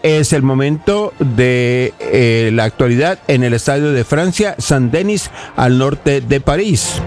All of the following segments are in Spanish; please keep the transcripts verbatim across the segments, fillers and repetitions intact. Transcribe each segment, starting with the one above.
es el momento de eh, la actualidad en el estadio de Francia, Saint-Denis, al norte de París.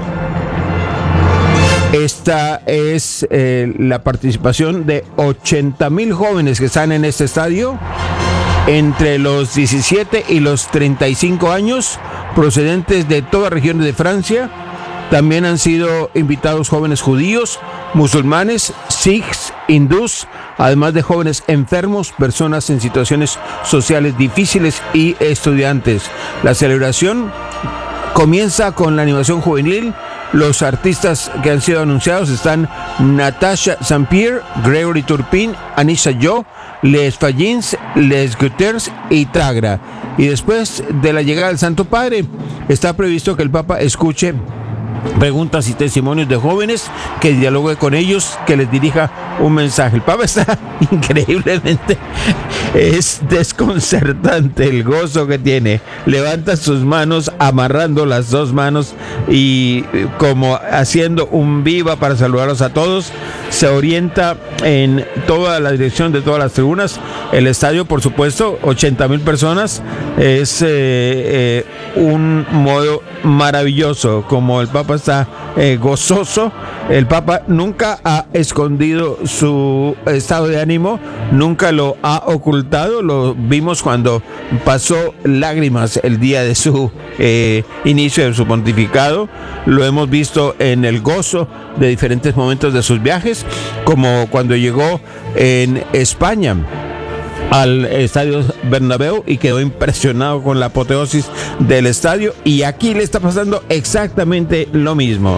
Esta es eh, la participación de ochenta mil jóvenes que están en este estadio, entre los diecisiete y los treinta y cinco años, procedentes de todas regiones de Francia. También han sido invitados jóvenes judíos, musulmanes, sikhs, hindús, además de jóvenes enfermos, personas en situaciones sociales difíciles y estudiantes. La celebración comienza con la animación juvenil. Los artistas que han sido anunciados están Natasha Saint-Pierre, Gregory Turpin, Anisha Jo, Les Fallins, Les Gutters y Tragra. Y después de la llegada del Santo Padre, está previsto que el Papa escuche preguntas y testimonios de jóvenes, que dialogue con ellos, que les dirija un mensaje. El Papa está increíblemente, es desconcertante el gozo que tiene. Levanta sus manos, amarrando las dos manos y como haciendo un viva para saludarlos a todos. Se orienta en toda la dirección de todas las tribunas. El estadio, por supuesto, ochenta mil personas. Es eh, eh, un modo maravilloso, como el Papa está eh, gozoso. El Papa nunca ha escondido su estado de ánimo, nunca lo ha ocultado. Lo vimos cuando pasó lágrimas el día de su eh, inicio de su pontificado. Lo hemos visto en el gozo de diferentes momentos de sus viajes, como cuando llegó en España al estadio Bernabéu y quedó impresionado con la apoteosis del estadio, y aquí le está pasando exactamente lo mismo.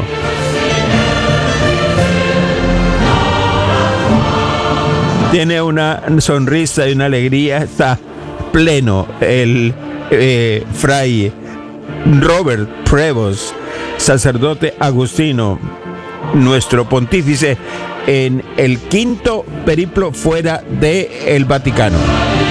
Tiene una sonrisa y una alegría, está pleno el eh, fray Robert Prevost, sacerdote agustino, nuestro pontífice, en el quinto periplo fuera del Vaticano.